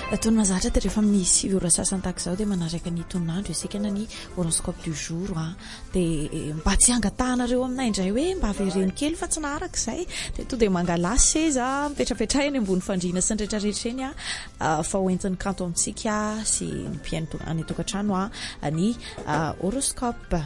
Tony mazatra dia rehefa amin'ny sivy ora sasany tahaka izao dia manaraka ny tonandro isika na ny horoscope du jour dia mba tsy angatanareo aminay indray hoe mba avereno kely fa tsy naharaka izay dia to dia mangalasy seza mipetrapetra eny ambony fandriana sy ny rehetrarehetra eny fa hoentin'ny kanto amintsika sy ny mpiaino any tokantrano ny horoscope.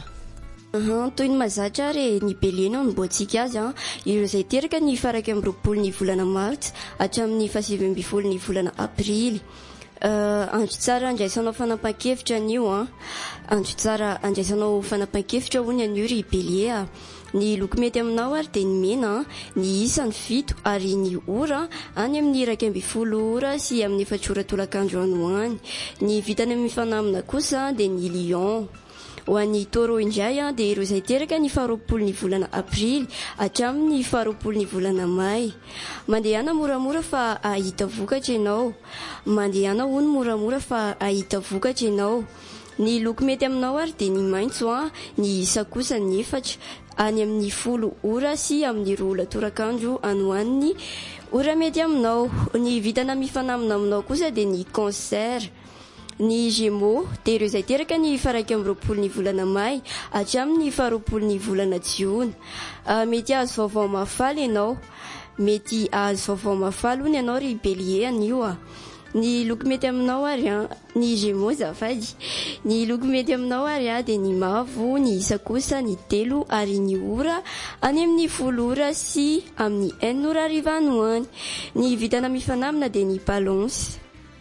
Toy ny mazatra re ny beleno ny boantsika azy ireo izay teraka ny faraka amin'ny roapolo ny volana martsa hatramin'ny fahasivy ambin'ny folo ny volana aprily. Andro tsara andraisanao fanampahan-kevitra an'io andro tsara andraisanao fanampahan-kevitra hoy ny an'io ry belie ny loko mety aminao ary dia ny mena ny isa ny fito ary ny ora any amin'ny iraika ambin'ny folo ora sy amin'ny efatrora tolakandro anoany. Ny vitany amin'ny fanamina kosa dia ny lion. Ho an'ny taureau indray dia ireo izay teraka ny faharoapolo ny volana aprily hatramin'ny faharoapolo ny volana may. Mandehana moramora fa ahita vokatra ianao. Mandehana hono moramora fa ahita vokatra ianao. Ny loko mety aminao ary dia ny maitso ny isa kosa ny efatra any amin'ny folo ora sy amin'ny roa torakandro anoan'ny ora mety aminao. Ny vitana mifanamina aminao kosa dia ny cancer. Ny gémeaux dia ireo izay teraka ny faraka amin'ny roapolo ny volana may hatramin'ny faharoapolo ny volana jiona. Mety ahazo vaovao mahafaly ianao. Mety ahazo vaovao mahafaly hono ianao ry bélier an'io Ny loko mety aminao ary ny gémeaux zafady. Ny loko mety aminao ary dia ny mavo, ny isa kosa ny telo ary ny ora any amin'ny folo ora sy amin'ny enina ora hariva anoany. Ny vitana mifanamina dia ny balance.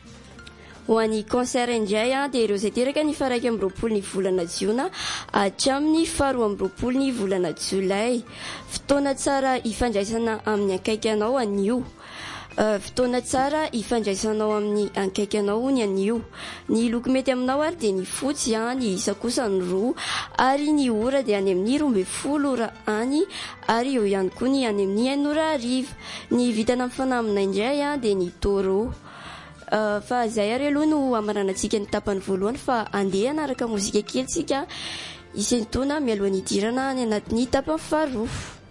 Ho an'ny cancer indray dia ireo izay teraka ny faraka amin'ny roapolo ny volana jiona hatramin'ny faharoa amin'ny roapolo ny volana jolay. Fotoana tsara ifandraisana amin'ny akaikanao an'io. Fotoana tsara ifandraisanao amin'ny akaikanao ny an'io. Ny loko mety aminao ary dia ny fotsy ny isa kosa ny roa ary ny ora dia any amin'ny 12 ora any ary eo ihany koa ny any amin'ny 9 ora hariva. Ny vitana mifanamina indray dia ny taureau. Fa izay ary aloha no amaranantsika ny tapany voalohany fa andeha anaraka mozika kely tsika isentoana mialohan'ny idirana any anatin'ny tapany faharoa.